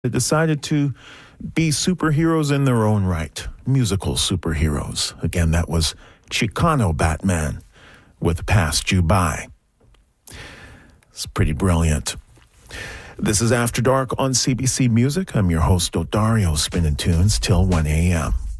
They decided to be superheroes in their own right, musical superheroes. Again, that was Chicano Batman with Passed You By. It's pretty brilliant. This is After Dark on CBC Music. I'm your host, Odario, spinning tunes till 1 a.m.